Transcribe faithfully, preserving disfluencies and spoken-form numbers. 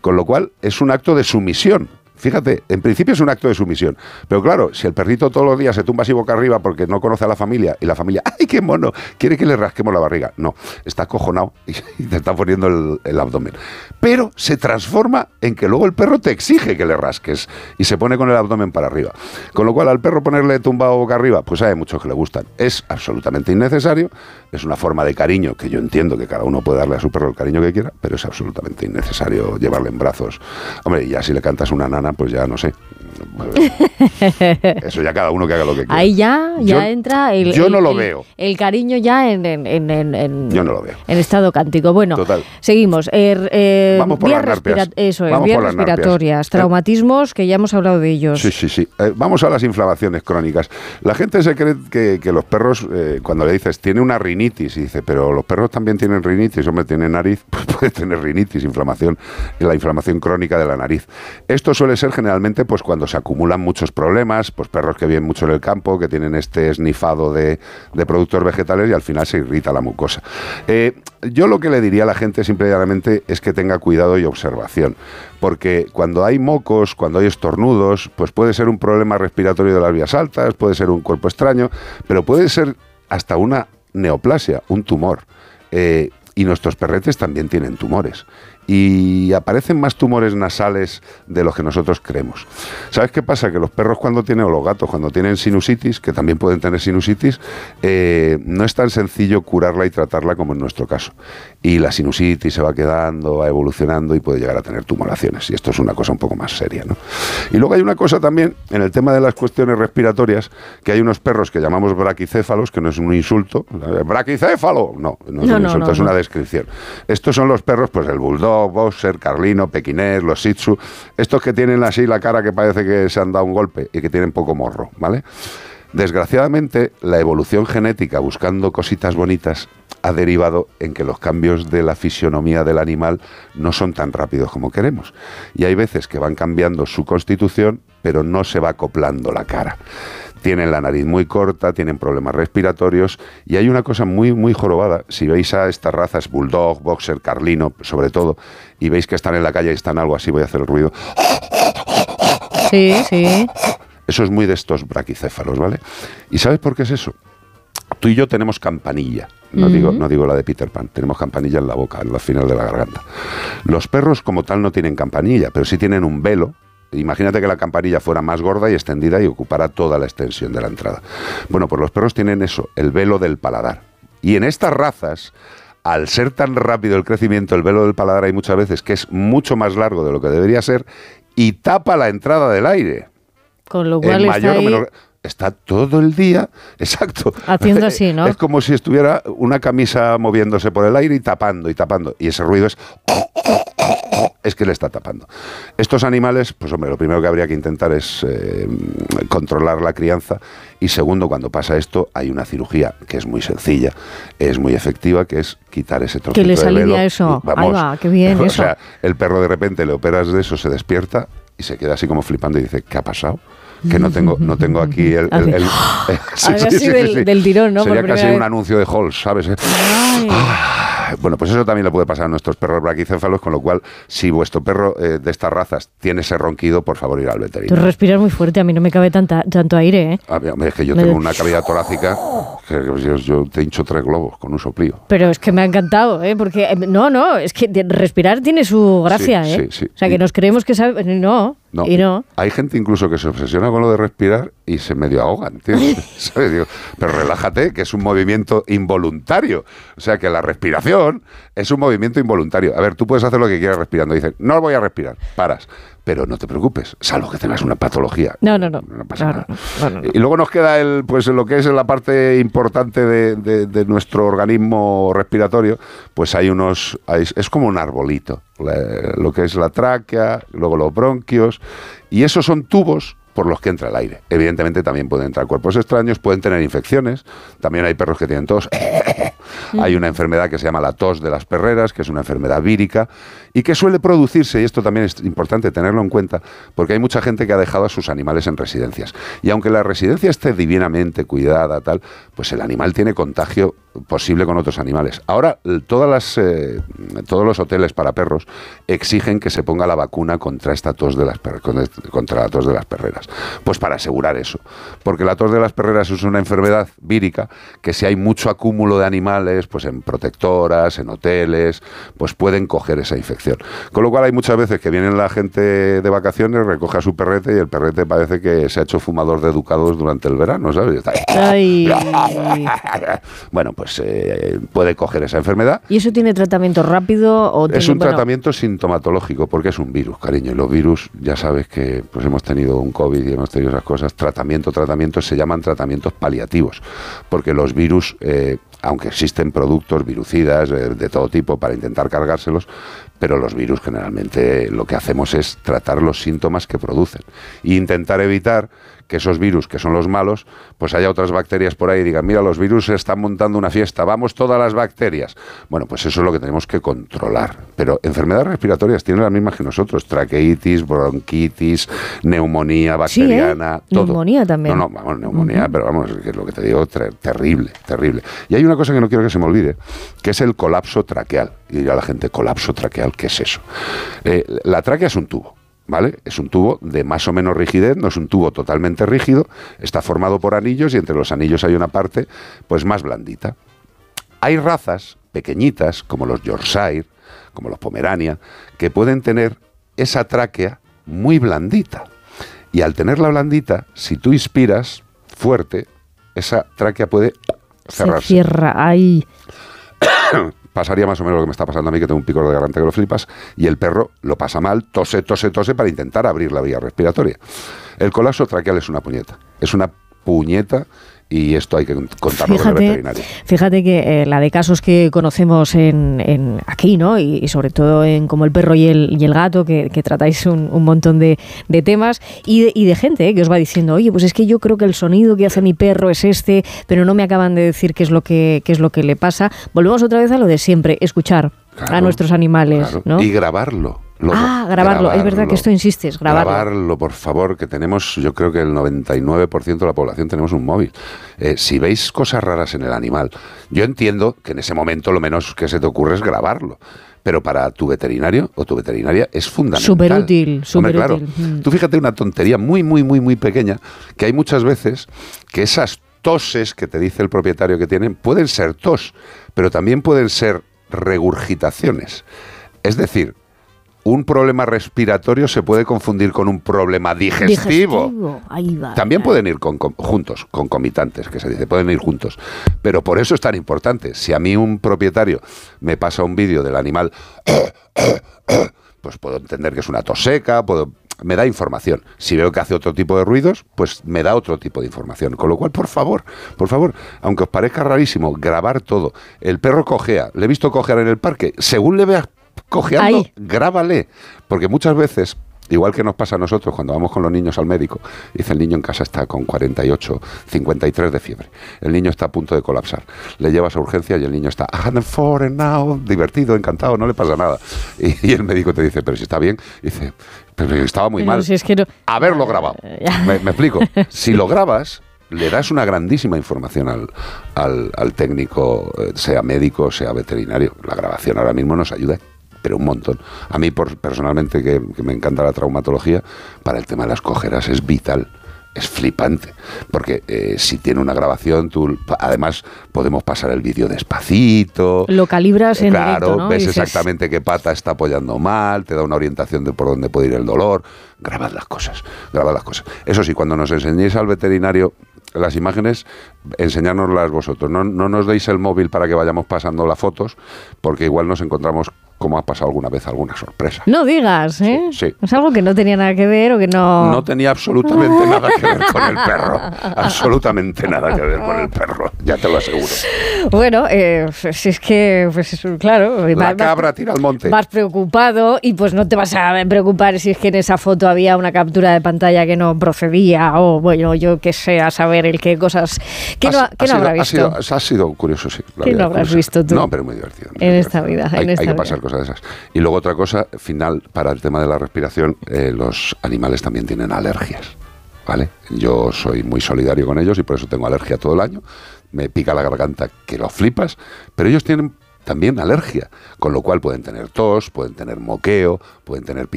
Con lo cual, es un acto de sumisión. Fíjate, en principio es un acto de sumisión. Pero claro, si el perrito todos los días se tumba así boca arriba porque no conoce a la familia y la familia, ¡ay, qué mono! Quiere que le rasquemos la barriga. No, está acojonado y, y te está poniendo el, el abdomen. Pero se transforma en que luego el perro te exige que le rasques y se pone con el abdomen para arriba. Con lo cual, al perro ponerle tumbado boca arriba, pues hay muchos que le gustan. Es absolutamente innecesario. Es una forma de cariño que yo entiendo que cada uno puede darle a su perro el cariño que quiera, pero es absolutamente innecesario llevarle en brazos. Hombre, y ya si le cantas una nana, pues ya no sé. Eso ya cada uno que haga lo que quiera. Ahí ya, ya yo, entra el, yo el, no lo el, veo. El cariño ya en, en, en, en, yo no lo veo. En estado cántico. Bueno, total. Seguimos. Er, eh, Vamos por las narpias. Eso es, Vamos vías por las respiratorias, narpias. traumatismos, que ya hemos hablado de ellos. Sí, sí, sí. Eh, vamos a las inflamaciones crónicas. La gente se cree que, que los perros, eh, cuando le dices, tiene una rinitis, y dice, pero los perros también tienen rinitis, hombre, tienen nariz, pues puede tener rinitis, inflamación, la inflamación crónica de la nariz. Esto suele ser generalmente pues cuando se acumulan muchos problemas, pues perros que viven mucho en el campo, que tienen este esnifado de, de productos vegetales y al final se irrita la mucosa. Eh, yo lo que le diría a la gente simplemente es que tenga cuidado y observación, porque cuando hay mocos, cuando hay estornudos, pues puede ser un problema respiratorio de las vías altas, puede ser un cuerpo extraño, pero puede ser hasta una neoplasia, un tumor. Eh, y nuestros perretes también tienen tumores. Y aparecen más tumores nasales de los que nosotros creemos. ¿Sabes qué pasa? Que los perros cuando tienen, o los gatos cuando tienen sinusitis, que también pueden tener sinusitis, eh, no es tan sencillo curarla y tratarla como en nuestro caso. Y la sinusitis se va quedando, va evolucionando y puede llegar a tener tumoraciones. Y esto es una cosa un poco más seria, ¿no? Y luego hay una cosa también, en el tema de las cuestiones respiratorias, que hay unos perros que llamamos braquicéfalos, que no es un insulto. ¡Braquicéfalo! No, no es no, un no, insulto, no, es no. una descripción. Estos son los perros, pues el bulldog, boxer, carlino, pequinés, los shih tzu, estos que tienen así la cara que parece que se han dado un golpe y que tienen poco morro, ¿vale? Desgraciadamente, la evolución genética buscando cositas bonitas ha derivado en que los cambios de la fisionomía del animal no son tan rápidos como queremos. Y hay veces que van cambiando su constitución, pero no se va acoplando la cara. Tienen la nariz muy corta, tienen problemas respiratorios y hay una cosa muy, muy jorobada. Si veis a estas razas, bulldog, boxer, carlino, sobre todo, y veis que están en la calle y están algo así, voy a hacer el ruido. Sí, sí. Eso es muy de estos braquicéfalos, ¿vale? ¿Y sabes por qué es eso? Tú y yo tenemos campanilla, no, uh-huh. digo, no digo la de Peter Pan, tenemos campanilla en la boca, en la final de la garganta. Los perros como tal no tienen campanilla, pero sí tienen un velo. Imagínate que la campanilla fuera más gorda y extendida y ocupara toda la extensión de la entrada. Bueno, pues los perros tienen eso, el velo del paladar. Y en estas razas, al ser tan rápido el crecimiento, el velo del paladar hay muchas veces que es mucho más largo de lo que debería ser y tapa la entrada del aire. Con lo cual en mayor está ahí... o menor... Está todo el día, exacto. Haciendo así, ¿no? Es como si estuviera una camisa moviéndose por el aire y tapando y tapando. Y ese ruido es... es que le está tapando. Estos animales, pues hombre, lo primero que habría que intentar es eh, controlar la crianza. Y segundo, cuando pasa esto, hay una cirugía que es muy sencilla, es muy efectiva, que es quitar ese trocito de velo. Que les alivia eso. Y, vamos, ahí va, qué bien o eso. O sea, el perro de repente le operas de eso, se despierta y se queda así como flipando y dice, ¿qué ha pasado? Que no tengo, no tengo aquí el... el, el, el sí, sí, sí, sí, del, sí. del tirón, ¿no? Sería Por casi vez. un anuncio de Halls, ¿sabes? Ah, bueno, pues eso también le puede pasar a nuestros perros braquicéfalos, con lo cual, si vuestro perro eh, de estas razas tiene ese ronquido, por favor, ir al veterinario. Tú respiras muy fuerte, a mí no me cabe tanta, tanto aire, ¿eh? A mí, es que yo me tengo de... una cavidad torácica que yo, yo te hincho tres globos con un soplío. Pero es que me ha encantado, ¿eh? Porque, no, no, es que respirar tiene su gracia, sí, ¿eh? Sí, sí. O sea, que nos creemos que sabe... No, no, y no. Hay gente incluso que se obsesiona con lo de respirar y se medio ahogan, tío. ¿Sabes? Digo, pero relájate, que es un movimiento involuntario. O sea, que la respiración es un movimiento involuntario. A ver, tú puedes hacer lo que quieras respirando. Dices, no voy a respirar, paras. Pero no te preocupes, salvo que tengas una patología. No, no, no. No pasa no, nada. No, no, no, no. Y luego nos queda el, pues lo que es la parte importante de, de, de nuestro organismo respiratorio. Pues hay unos, hay, es como un arbolito. La, lo que es la tráquea, luego los bronquios. Y esos son tubos por los que entra el aire. Evidentemente también pueden entrar cuerpos extraños, pueden tener infecciones. También hay perros que tienen tos. Mm. Hay una enfermedad que se llama la tos de las perreras, que es una enfermedad vírica y que suele producirse, y esto también es importante tenerlo en cuenta, porque hay mucha gente que ha dejado a sus animales en residencias. Y aunque la residencia esté divinamente cuidada, tal, pues el animal tiene contagio posible con otros animales. Ahora, todas las, eh, todos los hoteles para perros exigen que se ponga la vacuna contra esta tos de las per- contra la tos de las perreras. Pues para asegurar eso. Porque la tos de las perreras es una enfermedad vírica que si hay mucho acúmulo de animales, pues en protectoras, en hoteles, pues pueden coger esa infección. Con lo cual hay muchas veces que viene la gente de vacaciones, recoge a su perrete y el perrete parece que se ha hecho fumador de Ducados durante el verano, ¿sabes? Ay. Bueno, pues eh, puede coger esa enfermedad. ¿Y eso tiene tratamiento rápido? O tiene, es un bueno... tratamiento sintomatológico, porque es un virus, cariño. Y los virus, ya sabes que pues hemos tenido un COVID y hemos tenido esas cosas. Tratamiento, tratamientos se llaman tratamientos paliativos, porque los virus, eh, aunque existen productos virucidas eh, de todo tipo para intentar cargárselos, pero los virus generalmente lo que hacemos es tratar los síntomas que producen e intentar evitar que esos virus, que son los malos, pues haya otras bacterias por ahí y digan, mira, los virus están montando una fiesta, vamos todas las bacterias. Bueno, pues eso es lo que tenemos que controlar. Pero enfermedades respiratorias tienen las mismas que nosotros, traqueitis, bronquitis, neumonía bacteriana, ¿Sí, eh? todo. Neumonía también. No, no, vamos, neumonía, uh-huh. pero vamos, que es lo que te digo, ter- terrible, terrible. Y hay una cosa que no quiero que se me olvide, que es el colapso traqueal. Y dirá la gente, colapso traqueal, ¿qué es eso? Eh, la tráquea es un tubo. ¿Vale? Es un tubo de más o menos rigidez, no es un tubo totalmente rígido, está formado por anillos y entre los anillos hay una parte pues más blandita. Hay razas pequeñitas, como los Yorkshire, como los Pomerania, que pueden tener esa tráquea muy blandita. Y al tenerla blandita, si tú inspiras fuerte, esa tráquea puede cerrarse. Se cierra, ahí. Pasaría más o menos lo que me está pasando a mí, que tengo un picor de garganta que lo flipas, y el perro lo pasa mal, tose, tose, tose para intentar abrir la vía respiratoria. El colapso traqueal es una puñeta, es una puñeta, y esto hay que contarlo fíjate, con el veterinario. Fíjate que eh, la de casos que conocemos en, en aquí, ¿no? Y, y sobre todo en como el perro y el, y el gato, que, que tratáis un, un montón de, de temas, y de, y de gente eh, que os va diciendo, oye, pues es que yo creo que el sonido que hace mi perro es este, pero no me acaban de decir qué es lo que, qué es lo que le pasa. Volvemos otra vez a lo de siempre, escuchar claro, a nuestros animales, claro. ¿no? Y grabarlo. Lo, ah, grabarlo. grabarlo, es verdad que esto insistes, grabarlo. Grabarlo, por favor, que tenemos, yo creo que el noventa y nueve por ciento de la población tenemos un móvil. Eh, si veis cosas raras en el animal, yo entiendo que en ese momento lo menos que se te ocurre es grabarlo, pero para tu veterinario o tu veterinaria es fundamental. Súper útil, súper claro, útil. Mm. Tú fíjate una tontería muy, muy, muy, muy pequeña, que hay muchas veces que esas toses que te dice el propietario que tienen pueden ser tos, pero también pueden ser regurgitaciones. Es decir, un problema respiratorio se puede confundir con un problema digestivo. digestivo. Ahí va, También ahí. pueden ir con, con, juntos, concomitantes, que se dice, pueden ir juntos. Pero por eso es tan importante. Si a mí un propietario me pasa un vídeo del animal, pues puedo entender que es una tos seca, puedo, me da información. Si veo que hace otro tipo de ruidos, pues me da otro tipo de información. Con lo cual, por favor, por favor, aunque os parezca rarísimo, grabar todo. El perro cojea, le he visto cojear en el parque, según le veas cojeando, Ahí. grábale, porque muchas veces, igual que nos pasa a nosotros cuando vamos con los niños al médico, dice el niño en casa está con cuarenta y ocho, cincuenta y tres de fiebre, el niño está a punto de colapsar, le llevas a urgencia y el niño está one oh four and now, divertido, encantado, no le pasa nada, y, y el médico te dice, pero si está bien, y dice, pero estaba muy pero mal, si es que no... haberlo grabado, me, me explico, si lo grabas, le das una grandísima información al, al, al técnico, sea médico, sea veterinario. La grabación ahora mismo nos ayuda, pero un montón. A mí, por, personalmente, que, que me encanta la traumatología, para el tema de las cojeras es vital. Es flipante, porque eh, si tiene una grabación, tú, además podemos pasar el vídeo despacito. Lo calibras eh, en claro, directo, ¿no? ves Dices... exactamente qué pata está apoyando mal, te da una orientación de por dónde puede ir el dolor. Grabad las cosas, grabad las cosas. Eso sí, cuando nos enseñéis al veterinario las imágenes, enseñárnoslas vosotros. No, no nos deis el móvil para que vayamos pasando las fotos, porque igual nos encontramos como ha pasado alguna vez alguna sorpresa. No digas, ¿eh? Sí, sí. Es algo que no tenía nada que ver o que no... No tenía absolutamente nada que ver con el perro. Absolutamente nada que ver con el perro. ya te lo aseguro. Bueno, eh, si es que, pues claro... La vas, cabra tira al monte. Vas preocupado y pues no te vas a preocupar si es que en esa foto había una captura de pantalla que no procedía o, bueno, yo qué sé, a saber el qué cosas... ¿Qué no, ¿qué no habrá visto? Ha sido, ha sido curioso, sí. ¿Qué no habrás visto tú? No, pero muy divertido. Muy en divertido. esta vida. Hay, en esta hay que vida. pasar cosas de esas. Y luego otra cosa, final, para el tema de la respiración, eh, los animales también tienen alergias. ¿Vale? Yo soy muy solidario con ellos y por eso tengo alergia todo el año. Me pica la garganta que lo flipas, pero ellos tienen también alergia, con lo cual pueden tener tos, pueden tener moqueo, pueden tener